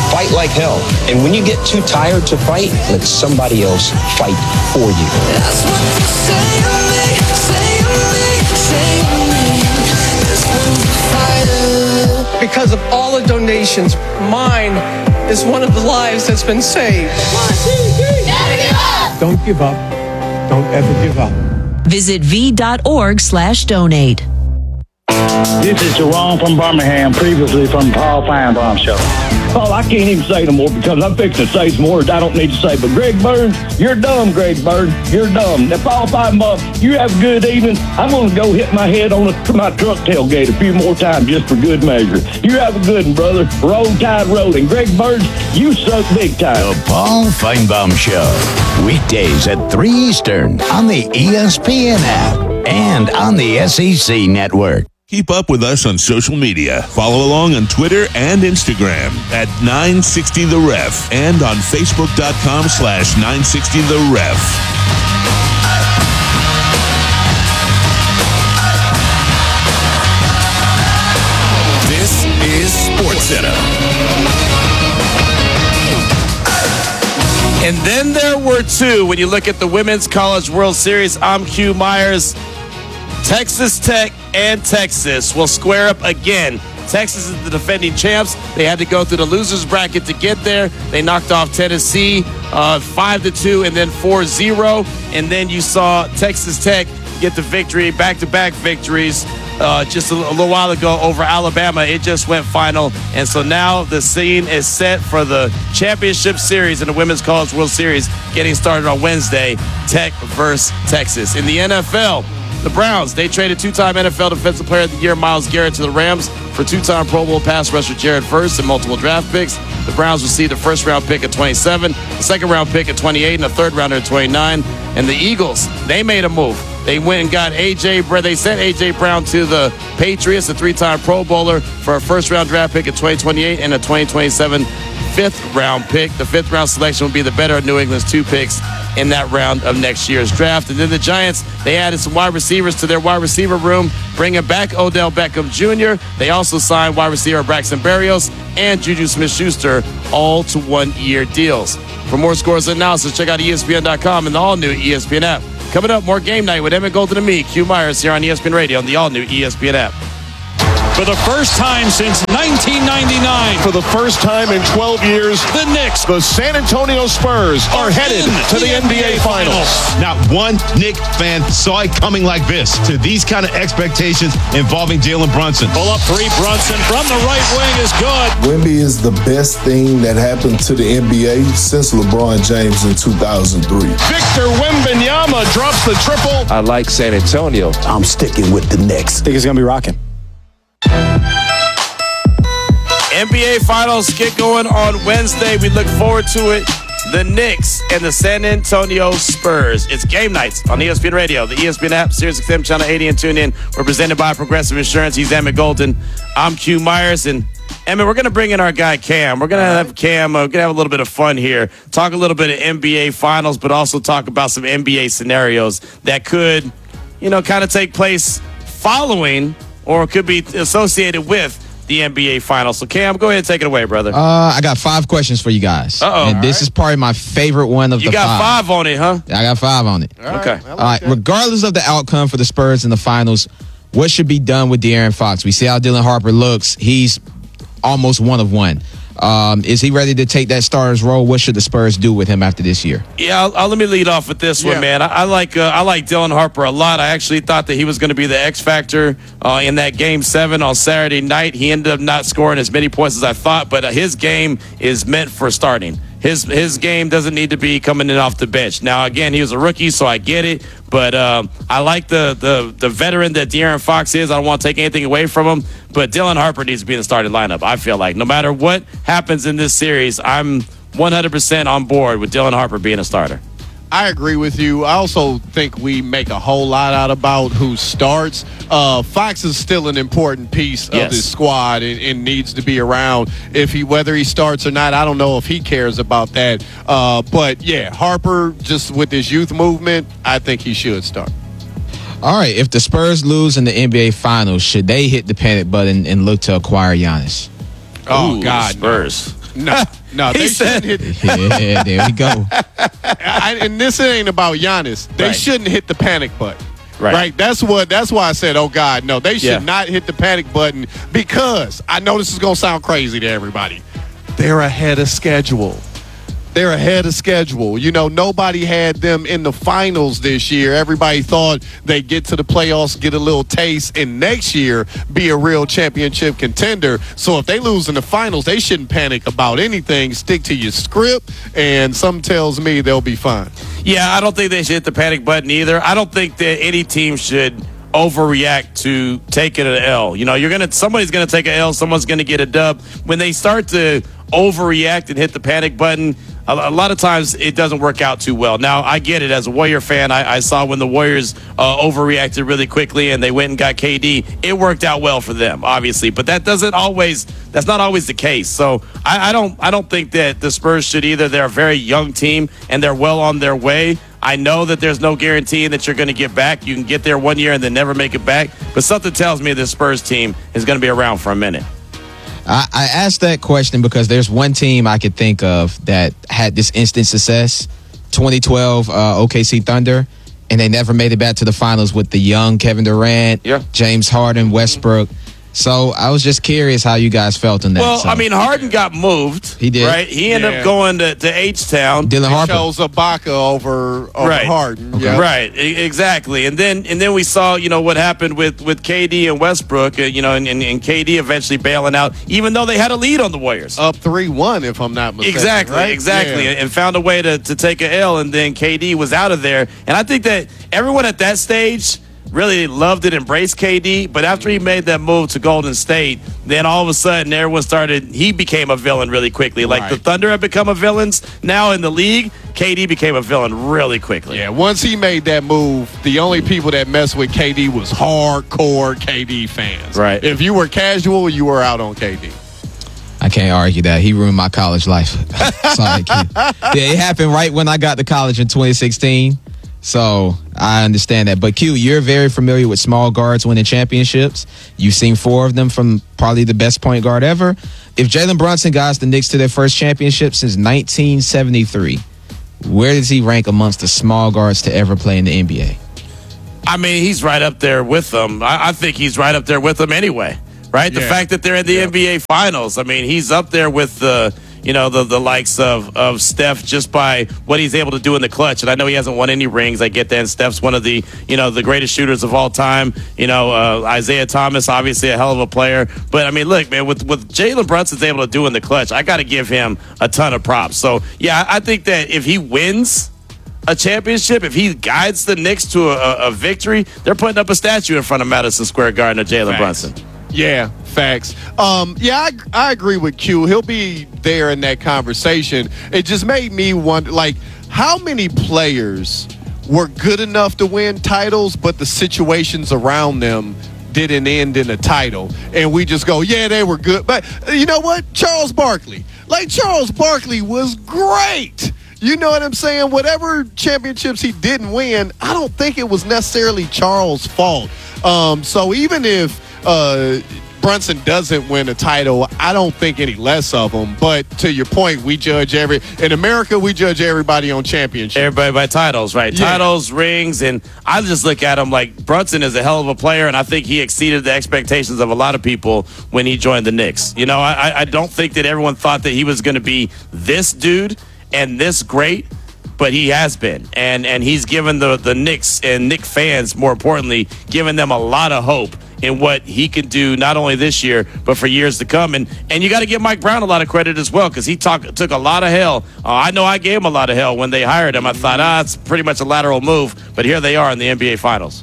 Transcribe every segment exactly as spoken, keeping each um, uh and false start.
fight like hell. And when you get too tired to fight, let somebody else fight for you. That's what they say to me, say to me, say to me. That's when we fight. Because of all the donations, mine is one of the lives that's been saved. One, two, three. Never give up. Don't give up. Don't ever give up. Visit v.org slash donate. This is Jerome from Birmingham, previously from the Paul Feinbaum Show. Oh, I can't even say no more because I'm fixing to say some words I don't need to say. But Greg Burns, you're dumb, Greg Burns. You're dumb. Now, Paul Feinbaum, you have a good evening. I'm going to go hit my head on the, my truck tailgate a few more times just for good measure. You have a good one, brother. Roll Tide Road. And Greg Burns, you suck big time. The Paul Feinbaum Show. Weekdays at three Eastern on the E S P N app and on the S E C network. Keep up with us on social media. Follow along on Twitter and Instagram at nine sixty The Ref and on Facebook.com slash 960 The Ref. This is SportsCenter. And then there were two. When you look at the Women's College World Series, I'm Q Myers. Texas Tech and Texas will square up again. Texas is the defending champs. They had to go through the losers bracket to get there. They knocked off Tennessee uh, five to two and then four zero. And then you saw Texas Tech get the victory, back-to-back victories uh, just a, a little while ago over Alabama. It just went final. And so now the scene is set for the championship series in the Women's College World Series getting started on Wednesday, Tech versus Texas. In the N F L, the Browns, they traded two-time N F L Defensive Player of the Year Myles Garrett to the Rams for two-time Pro Bowl pass rusher Jared Verse and multiple draft picks. The Browns received a first-round pick at twenty-seven, a second-round pick at twenty-eight, and a third-rounder at twenty-nine. And the Eagles, they made a move. They went and got A J. They sent A J. Brown to the Patriots, a three-time Pro Bowler, for a first-round draft pick at twenty twenty-eight and a twenty twenty-seven fifth-round pick. The fifth-round selection will be the better of New England's two picks in that round of next year's draft. And then the Giants, they added some wide receivers to their wide receiver room, bringing back Odell Beckham Junior They also signed wide receiver Braxton Berrios and Juju Smith-Schuster, all to one-year deals. For more scores and analysis, check out E S P N dot com and the all-new E S P N app. Coming up, more Game Night with Emmett Golden and me, Q Myers, here on E S P N Radio on the all-new E S P N app. For the first time since nineteen ninety-nine. For the first time in twelve years, the Knicks, the San Antonio Spurs, are, are headed to the, the N B A, N B A Finals. Finals. Not one Knicks fan saw it coming like this. To these kind of expectations involving Jalen Brunson. Pull up three, Brunson from the right wing is good. Wemby is the best thing that happened to the N B A since LeBron James in two thousand three. Victor Wembanyama drops the triple. I like San Antonio. I'm sticking with the Knicks. I think it's going to be rocking. N B A Finals get going on Wednesday. We look forward to it. The Knicks and the San Antonio Spurs. It's game nights on E S P N Radio, the E S P N app, Sirius X M Channel eighty, and tune in. We're presented by Progressive Insurance. He's Emmett Golden. I'm Q Myers. And Emmett, we're going to bring in our guy Cam. We're going to have Cam. Uh, we're going to have a little bit of fun here. Talk a little bit of N B A Finals, but also talk about some N B A scenarios that could, you know, kind of take place following or could be associated with the N B A Finals. So, Cam, go ahead and take it away, brother. Uh, I got five questions for you guys. Uh-oh. And this right. is probably my favorite one of you the five. You got five on it, huh? I got five on it. All right. Okay. All right. That. Regardless of the outcome for the Spurs in the finals, what should be done with De'Aaron Fox? We see how Dylan Harper looks. He's almost one of one. Um, is he ready to take that starter's role? What should the Spurs do with him after this year? Yeah, I'll, I'll, let me lead off with this yeah. one, man. I, I like uh, I like Dylan Harper a lot. I actually thought that he was going to be the X factor uh, in that Game Seven on Saturday night. He ended up not scoring as many points as I thought, but uh, his game is meant for starting. His his game doesn't need to be coming in off the bench. Now, again, he was a rookie, so I get it. But um, I like the, the the veteran that De'Aaron Fox is. I don't want to take anything away from him. But Dylan Harper needs to be in the starting lineup, I feel like. No matter what happens in this series, I'm one hundred percent on board with Dylan Harper being a starter. I agree with you. I also think we make a whole lot out about who starts. Uh, Fox is still an important piece of yes. this squad and, and needs to be around. If he, whether he starts or not, I don't know if he cares about that. Uh, but yeah, Harper, just with his youth movement, I think he should start. All right. If the Spurs lose in the N B A Finals, should they hit the panic button and look to acquire Giannis? Oh Ooh, God, Spurs. No. No, no, they He said- shouldn't hit. Yeah, there we go. I, and this ain't about Giannis. They Right. shouldn't hit the panic button. Right. Right. That's what. That's why I said, "Oh God, no." They should Yeah. not hit the panic button because I know this is gonna sound crazy to everybody. They're ahead of schedule. They're ahead of schedule. You know, nobody had them in the finals this year. Everybody thought they'd get to the playoffs, get a little taste, and next year be a real championship contender. So if they lose in the finals, they shouldn't panic about anything. Stick to your script, and some tells me they'll be fine. Yeah, I don't think they should hit the panic button either. I don't think that any team should overreact to taking an L. You know, you're gonna somebody's gonna take an L, someone's gonna get a dub. When they start to overreact and hit the panic button, a, a lot of times it doesn't work out too well. Now, I get it. As a Warrior fan, I, I saw when the Warriors uh, overreacted really quickly and they went and got K D. It worked out well for them, obviously, but that doesn't always. That's not always the case. So I, I don't. I don't think that the Spurs should either. They're a very young team and they're well on their way. I know that there's no guarantee that you're going to get back. You can get there one year and then never make it back. But something tells me this Spurs team is going to be around for a minute. I, I asked that question because there's one team I could think of that had this instant success, twenty twelve uh, O K C Thunder, and they never made it back to the finals with the young Kevin Durant, yeah. James Harden, Westbrook. So I was just curious how you guys felt on that. Well, so. I mean, Harden got moved. He did. Right? He ended Yeah. up going to, to H-Town. Dylan Harper. Chose Ibaka over, over Right. Harden. Okay. Yeah. Right, e- exactly, and then and then we saw you know what happened with, with K D and Westbrook, uh, you know, and, and, and K D eventually bailing out, even though they had a lead on the Warriors. Up three one, if I'm not mistaken. Exactly, right? exactly, Yeah. and found a way to, to take a L, and then K D was out of there. And I think that everyone at that stage really loved it, embraced K D, but after he made that move to Golden State, then all of a sudden everyone started, he became a villain really quickly. Like Right. the Thunder have become a villains now in the league, K D became a villain really quickly. Yeah, once he made that move, the only people that messed with K D was hardcore K D fans. Right. If you were casual, you were out on K D. I can't argue that. He ruined my college life. Sorry, kid. Yeah, it happened right when I got to college in twenty sixteen. So I understand that. But Q, you're very familiar with small guards winning championships. You've seen four of them from probably the best point guard ever. If Jalen Brunson got the Knicks to their first championship since nineteen seventy-three, where does he rank amongst the small guards to ever play in the N B A? I mean, he's right up there with them. I, I think he's right up there with them anyway, right? The Yeah. fact that they're in the Yeah. N B A Finals, I mean, he's up there with the, you know, the the likes of, of Steph just by what he's able to do in the clutch. And I know he hasn't won any rings. I get that. And Steph's one of the, you know, the greatest shooters of all time. You know, uh, Isaiah Thomas, obviously a hell of a player. But, I mean, look, man, with, with Jalen Brunson's able to do in the clutch, I got to give him a ton of props. So, yeah, I think that if he wins a championship, if he guides the Knicks to a, a victory, they're putting up a statue in front of Madison Square Garden of Jalen Facts. Brunson. Yeah, facts. Um, yeah, I, I agree with Q. He'll be there in that conversation. It just made me wonder, like, how many players were good enough to win titles, but the situations around them didn't end in a title, and we just go, yeah, they were good. But you know what? Charles Barkley. Like, Charles Barkley was great. You know what I'm saying? Whatever championships he didn't win, I don't think it was necessarily Charles' fault. Um, so even if uh, Brunson doesn't win a title, I don't think any less of him. But to your point, we judge every in America, we judge everybody on championships. Everybody by titles, right? Yeah. Titles, rings, and I just look at him like Brunson is a hell of a player, and I think he exceeded the expectations of a lot of people when he joined the Knicks. You know, I, I don't think that everyone thought that he was going to be this dude and this great, but he has been. And and he's given the, the Knicks and Knick fans, more importantly, given them a lot of hope in what he can do not only this year, but for years to come. And and you got to give Mike Brown a lot of credit as well, because he talk, took a lot of hell. Uh, I know I gave him a lot of hell when they hired him. I thought, ah, it's pretty much a lateral move. But here they are in the N B A Finals.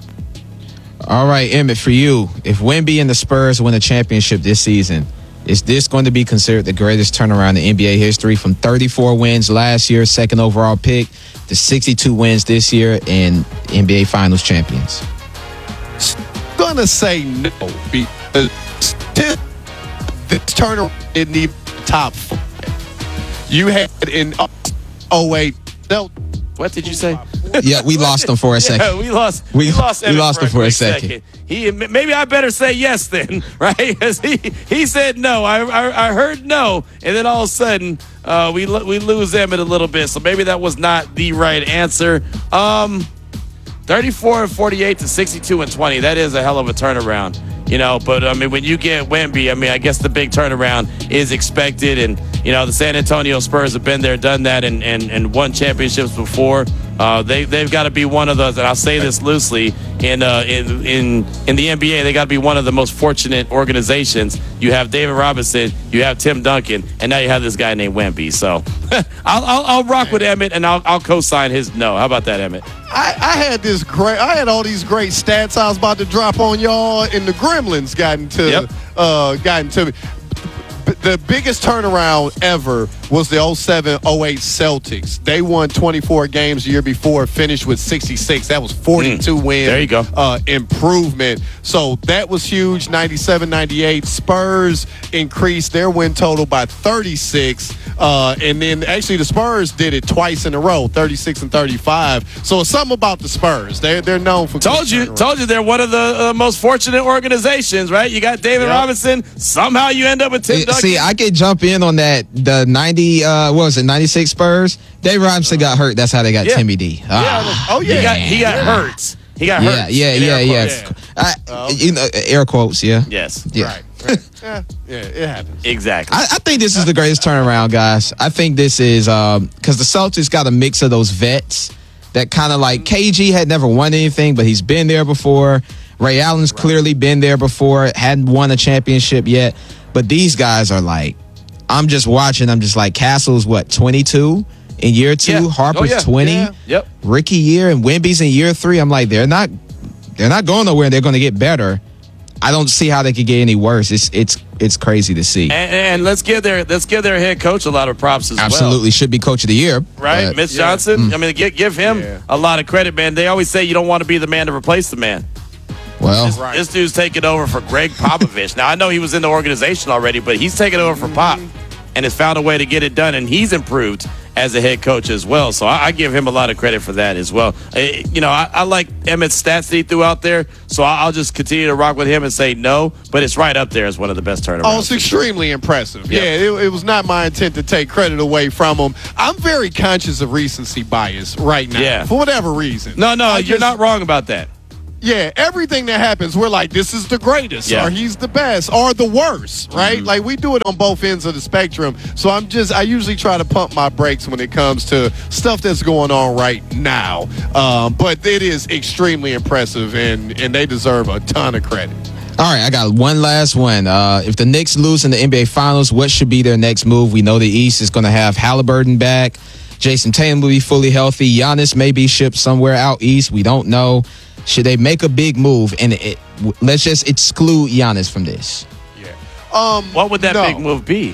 All right, Emmett, for you, if Wemby and the Spurs win a championship this season, is this going to be considered the greatest turnaround in N B A history, from thirty-four wins last year, second overall pick, to sixty-two wins this year and N B A Finals champions? Gonna say no because this turnaround didn't even top four. You had in oh eight. No, what did you say? Yeah, we lost him for a second. Yeah, we lost. We- We, lost. we Emmett lost for him for a quick second. He maybe I better say yes then, right? Because he he said no. I, I I heard no, and then all of a sudden uh, we lo- we lose Emmett a little bit. So maybe that was not the right answer. Um, thirty-four and forty-eight to sixty-two and twenty. That is a hell of a turnaround. You know, but I mean, when you get Wemby, I mean, I guess the big turnaround is expected. And, you know, the San Antonio Spurs have been there, done that, and, and, and won championships before. Uh, they, they've got to be one of those, and I'll say this loosely, in, uh, in, in, in the N B A, they got to be one of the most fortunate organizations. You have David Robinson, you have Tim Duncan, and now you have this guy named Wemby. So I'll, I'll, I'll rock with Emmett, and I'll, I'll co-sign his no. How about that, Emmett? I, I had this great. I had all these great stats I was about to drop on y'all, and the Gremlins got into Yep. uh, got into me. B- The biggest turnaround ever was the oh seven oh eight Celtics. They won twenty-four games the year before, finished with sixty-six. That was forty-two Mm, win. there you go. Uh, improvement. So that was huge. ninety-seven ninety-eight Spurs increased their win total by thirty-six. Uh, and then actually the Spurs did it twice in a row, thirty-six and thirty-five. So it's something about the Spurs. They're, they're known for Told you, told you they're one of the uh, most fortunate organizations, right? You got David Yep. Robinson. Somehow you end up with Tim Eh, Duncan. See, I could jump in on that. The ninety, uh, what was it, ninety-six Spurs? Dave Robinson got hurt. That's how they got Yeah. Timmy D. Ah, Oh, yeah. He got, he got hurt. He got yeah, hurt. yeah, In yeah, air yeah. quotes. I, Oh. you know, air quotes, yeah. Yes. Yeah. Right. right. yeah, yeah, it happens. Exactly. I, I think this is the greatest turnaround, guys. I think this is um because the Celtics got a mix of those vets that kind of like K G had never won anything, but he's been there before. Ray Allen's clearly been there before, hadn't won a championship yet. But these guys are like, I'm just watching. I'm just like, Castle's what, twenty-two in year two? Yeah. Harper's Oh, yeah. twenty. Yeah. Yep. Rookie year, and Wemby's in year three. I'm like, they're not, they're not going nowhere. They're going to get better. I don't see how they could get any worse. It's it's it's crazy to see. And, and let's give their let's give their head coach a lot of props as Absolutely should be coach of the year, well. Right, but- Mitch Johnson. I mean, give, give him Yeah. a lot of credit, man. They always say you don't want to be the man to replace the man. Well, This, this dude's taking over for Greg Popovich. Now I know he was in the organization already, but he's taking over for Pop and has found a way to get it done, and he's improved as a head coach as well. So I, I give him a lot of credit for that as well. I, you know, I, I like Emmett's stats that he threw out there, so I, I'll just continue to rock with him and say no, but it's right up there as one of the best turnarounds. Oh, it's extremely impressive. Yeah. Yeah, it, it was not my intent to take credit away from him. I'm very conscious of recency bias right now, Yeah. for whatever reason. No, no, I you're just- not wrong about that. Yeah, everything that happens, we're like, this is the greatest, Yeah. or he's the best, or the worst, right? Like, we do it on both ends of the spectrum. So I'm just, I usually try to pump my brakes when it comes to stuff that's going on right now. Um, but it is extremely impressive, and, and they deserve a ton of credit. all right, I got one last one. Uh, if the Knicks lose in the N B A Finals, what should be their next move? We know the East is going to have Halliburton back. Jason Tatum will be fully healthy. Giannis may be shipped somewhere out east. We don't know. Should they make a big move? And it, let's just exclude Giannis from this. Um, What would that no. big move be?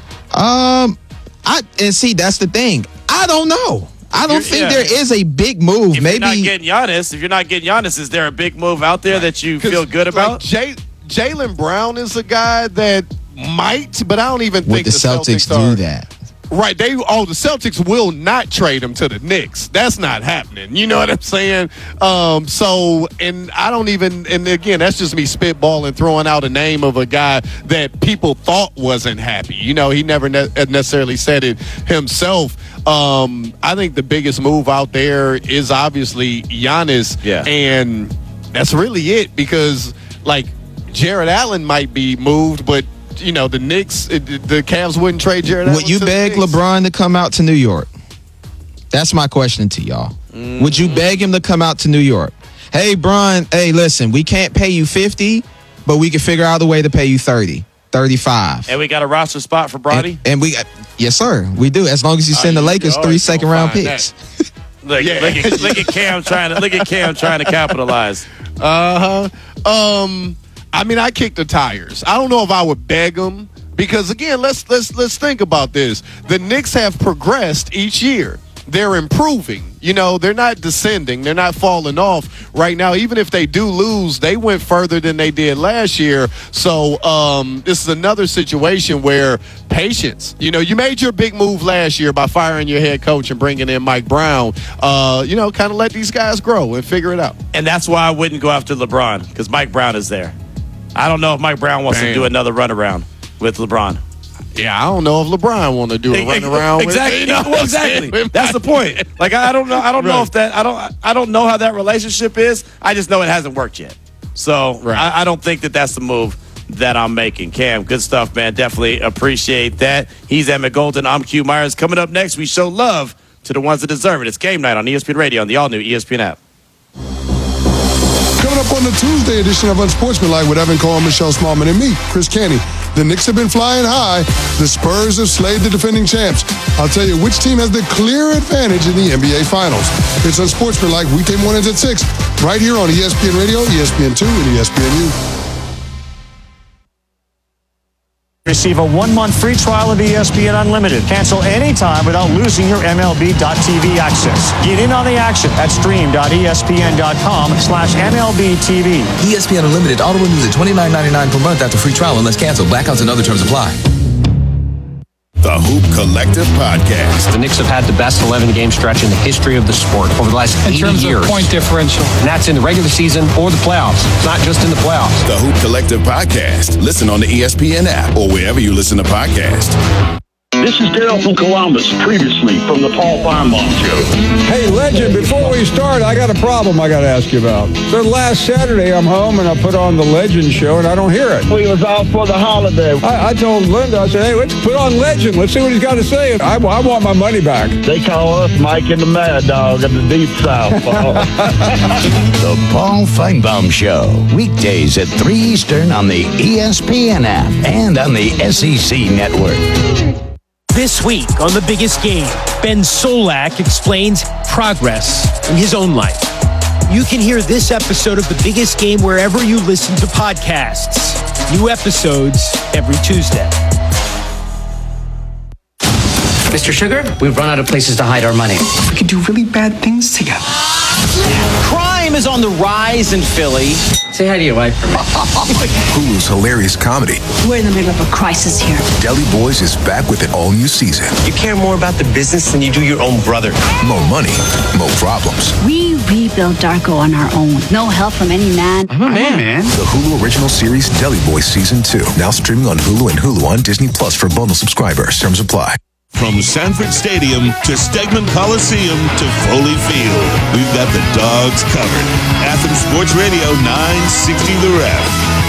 Um, I and see that's the thing. I don't know. I don't You're- think yeah. there is a big move. If Maybe you're not getting Giannis, if you're not getting Giannis, is there a big move out there that you 'Cause, feel good like, about? Jay, Jaylen Brown is a guy that might, but I don't even would think the Celtics, Celtics are, do that? Right, they oh the Celtics will not trade him to the Knicks. That's not happening. You know what I'm saying? Um, so and I don't even and again that's just me spitballing, throwing out a name of a guy that people thought wasn't happy. You know, he never ne- necessarily said it himself. Um, I think the biggest move out there is obviously Giannis, Yeah. and that's really it because like Jared Allen might be moved, but. You know, the Knicks, it, the Cavs wouldn't trade Jared Allen. Would you to the beg Knicks. LeBron to come out to New York? That's my question to y'all. Mm. Would you beg him to come out to New York? Hey, Bron, hey, listen, we can't pay you fifty, but we can figure out a way to pay you thirty, thirty-five. And we got a roster spot for Bronny? And, and we, yes, sir, we do. As long as you send the you- Lakers you three always second gonna round find picks. Look, Yeah. look, at, look at Cam trying to look at Cam trying to capitalize. Uh huh. Um, I mean, I kicked the tires. I don't know if I would beg them because again, let's let's let's think about this. The Knicks have progressed each year. they're improving. You know, they're not descending. They're not falling off right now. Even if they do lose, they went further than they did last year. So um, this is another situation where patience. You know, you made your big move last year by firing your head coach and bringing in Mike Brown. Uh, you know, kind of let these guys grow and figure it out. And that's why I wouldn't go after LeBron, because Mike Brown is there. I don't know if Mike Brown wants Damn. to do another runaround with LeBron. Yeah, I don't know if LeBron want to do a run around. Exactly. With, No, well, exactly. That's the point. Like I don't know. I don't know Right. if that. I don't. I don't know how that relationship is. I just know it hasn't worked yet. So Right. I, I don't think that that's the move that I'm making. Cam, good stuff, man. Definitely appreciate that. He's Emmett Golden. I'm Q Myers. Coming up next, we show love to the ones that deserve it. It's Game Night on E S P N Radio on the all new E S P N app. Coming up on the Tuesday edition of Unsportsmanlike with Evan Cole, Michelle Smallman, and me, Chris Canty. The Knicks have been flying high. The Spurs have slayed the defending champs. I'll tell you which team has the clear advantage in the N B A Finals. It's Unsportsmanlike weekday mornings at six, right here on E S P N Radio, E S P N two, and E S P N U. Receive a one-month free trial of E S P N Unlimited. Cancel anytime without losing your M L B dot T V access. Get in on the action at stream dot E S P N dot com slash M L B T V. E S P N Unlimited auto renews at twenty-nine ninety-nine per month after free trial unless canceled. Blackouts and other terms apply. The Hoop Collective Podcast. The Knicks have had the best eleven-game stretch in the history of the sport over the last eighty years. In terms of point differential. And that's in the regular season or the playoffs, not just in the playoffs. The Hoop Collective Podcast. Listen on the E S P N app or wherever you listen to podcasts. This is Daryl from Columbus, previously from the Paul Feinbaum Show. Hey, Legend, before we start, I got a problem I got to ask you about. So last Saturday, I'm home and I put on the Legend show and I don't hear it. We was out for the holiday. I, I told Linda, I said, hey, let's put on Legend. Let's see what he's got to say. I, I want my money back. They call us Mike and the Mad Dog in the Deep South. The Paul Feinbaum Show, weekdays at three Eastern on the E S P N app and on the S E C network. This week on The Biggest Game, Ben Solak explains progress in his own life. You can hear this episode of The Biggest Game wherever you listen to podcasts. New episodes every Tuesday. Mister Sugar, we've run out of places to hide our money. We could do really bad things together. Crime is on the rise in Philly. Say hi to your wife. Hulu's hilarious comedy, We're in the middle of a crisis here. Deli Boys, is back with an all-new season. You care more about the business than you do your own brother. More money, more problems. We rebuilt Darko on our own. No help from any man. I'm a man, man. The Hulu original series Deli Boys Season two, now streaming on Hulu and Hulu on Disney Plus for bundle subscribers. Terms apply. From Sanford Stadium to Stegman Coliseum to Foley Field, we've got the dogs covered. Athens Sports Radio nine sixty The Ref.